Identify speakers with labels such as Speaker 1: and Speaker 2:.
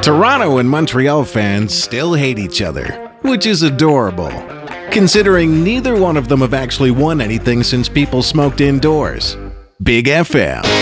Speaker 1: Toronto and Montreal fans still hate each other, which is adorable, considering neither one of them have actually won anything since people smoked indoors. Big FM.